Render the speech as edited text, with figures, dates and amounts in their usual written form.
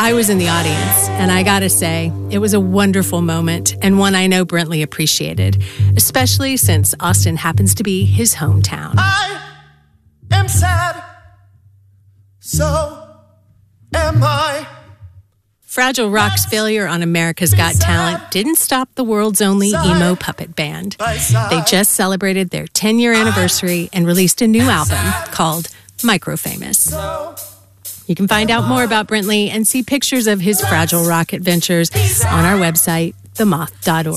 I was in the audience, and I gotta say, it was a wonderful moment and one I know Brentley appreciated, especially since Austin happens to be his hometown. I am sad, so am I. Fragile Rock's failure on America's Got Talent didn't stop the world's only emo puppet band. They just celebrated their 10-year anniversary and released a new album called Microfamous. You can find out more about Brentley and see pictures of his Fragile Rock adventures on our website, themoth.org.